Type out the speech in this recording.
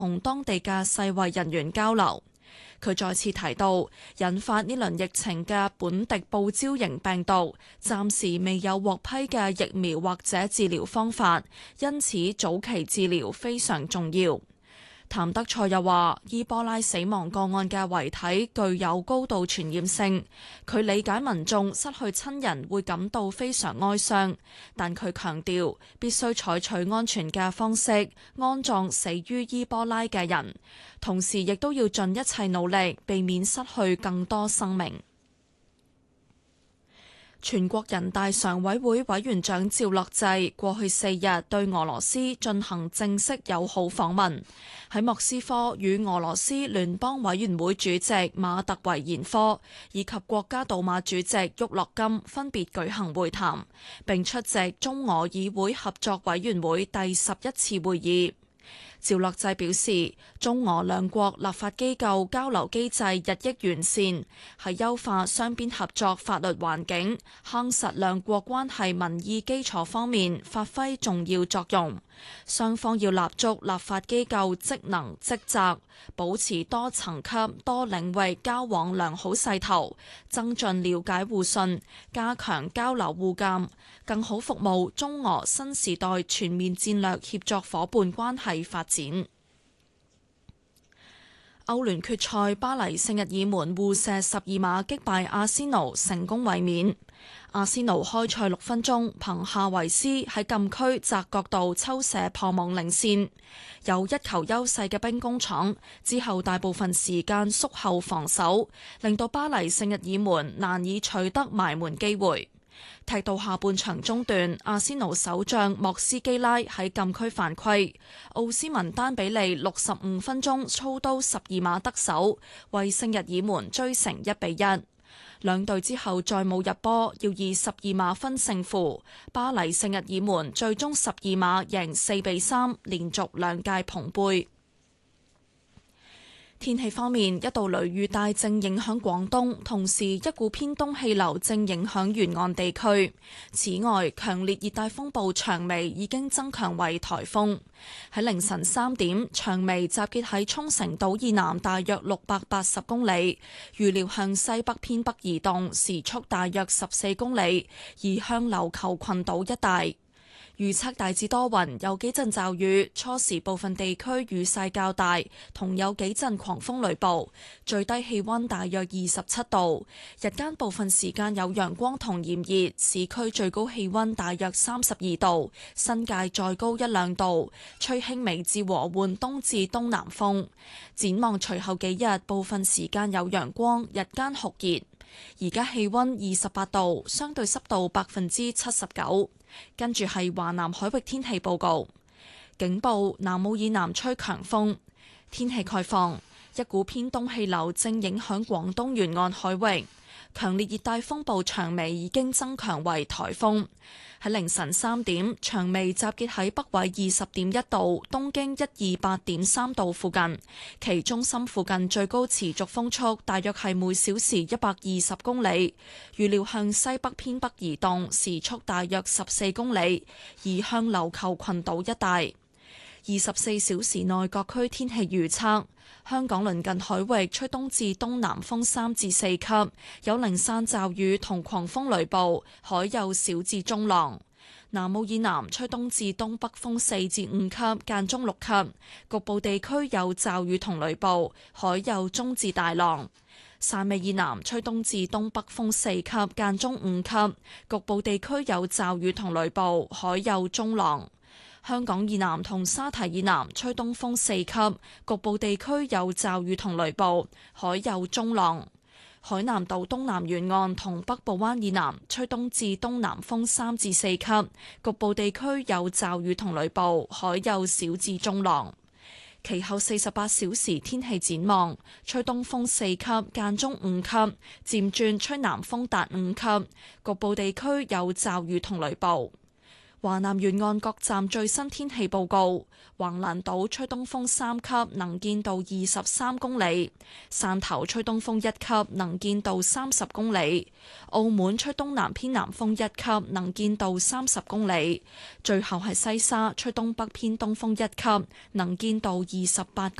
同當地嘅世衛人員交流。佢再次提到，引發呢輪疫情嘅本地報招型病毒，暫時未有獲批嘅疫苗或者治療方法，因此早期治療非常重要。譚德塞又話，伊波拉死亡個案嘅遺體具有高度傳染性，佢理解民眾失去親人會感到非常哀傷，但佢強調必須採取安全嘅方式安葬死於伊波拉嘅人，同時亦都要盡一切努力避免失去更多生命。全國人大常委會委員長趙樂際過去4日對俄羅斯進行正式友好訪問，喺莫斯科與俄羅斯聯邦委員會主席馬特維延科以及國家杜馬主席沃洛金分別舉行會談，並出席中俄議會合作委員會第11次會議。趙樂際表示，中俄兩國立法機構交流機制日益完善，喺優化雙邊合作法律環境、夯實兩國關係民意基礎方面發揮重要作用。雙方要立足立法機構職能職責，保持多層級、多領域交往良好勢頭，增進了解互信，加強交流互鑑，更好服務中俄新時代全面戰略協作夥伴關係發展。歐聯決賽，巴黎聖日耳門互射12碼擊敗阿仙奴，成功衛冕。阿仙奴開賽6分鐘，憑夏維斯喺禁區窄角度抽射破網領先，有1球優勢嘅兵工廠之後大部分時間縮後防守，令到巴黎聖日耳門難以取得埋門機會。踢到下半場中段，阿仙奴守將莫斯基拉喺禁區犯規，奧斯文丹比利65分鐘操刀12碼得手，為聖日耳門追成1-1。兩隊之後再冇入波，要以12碼分勝負。巴黎聖日耳門最終12碼贏4-3，連續2屆捧杯。天氣方面，一道雷雨帶正影響廣東，同時一股偏東氣流正影響沿岸地區。此外，強烈熱帶風暴長眉已經增強為颱風。喺凌晨3點，長眉集結喺沖繩島以南大約680公里，預料向西北偏北移動，時速大約14公里，移向琉球群島一帶。預測大致多雲，有幾陣驟雨，初時部分地區雨勢較大，同有幾陣狂風雷暴。最低氣溫大約27度，日間部分時間有陽光同炎熱，市區最高氣溫大約32度，新界再高1-2度，吹輕微至和緩東至東南風。展望隨後幾日，部分時間有陽光，日間酷熱。而家氣溫28度，相對濕度79%。跟住係華南海域天氣報告，警報：南澳以南吹強風。天氣概況：一股偏東氣流正影響廣東沿岸海域，強烈熱帶風暴長眉已經增強為颱風。喺凌晨3點，長眉集結喺北緯20.1度、東經128.3度附近，其中心附近最高持續風速大約係每小時120公里，預料向西北偏北移動，時速大約14公里，移向琉球群島一帶。24小時內各區天氣預測：香港鄰近海域吹東至東南風3至4級，有零散驟雨同狂風雷暴，海有小至中浪。南澳以南吹東至東北風4至5級，間中6級，局部地區有驟雨同雷暴，海有中至大浪。汕尾以南吹東至東北風4級，間中5級，局部地區有驟雨同雷暴，海有中浪。香港以南同沙堤以南吹東風4級，局部地區有驟雨同雷暴，海有中浪。海南島東南沿岸同北部灣以南吹東至東南風3至4級，局部地區有驟雨同雷暴，海有小至中浪。其後48小時天氣展望：吹東風4級，間中5級，漸轉吹南風達5級，局部地區有驟雨同雷暴。 華南沿岸各站最新天氣報告：橫瀾島吹東風3級，能見度23公里；汕頭吹東風1級，能見度30公里；澳門吹東南偏南風1級，能見度30公里；最後係西沙吹東北偏東風1級，能見度28